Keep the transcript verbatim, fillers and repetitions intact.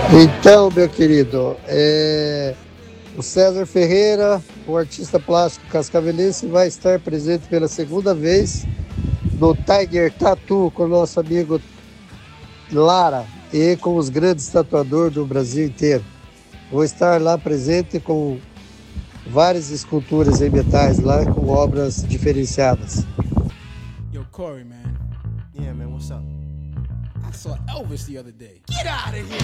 Então, meu querido, é, o César Ferreira, o artista plástico cascavelense, vai estar presente pela segunda vez no Tiger Tattoo com o nosso amigo Lara e com os grandes tatuadores do Brasil inteiro. Vou estar lá presente com várias esculturas em metais lá, com obras diferenciadas. Yo, Corey, man. Yeah, man, what's up? I saw Elvis the other day. Get out of here!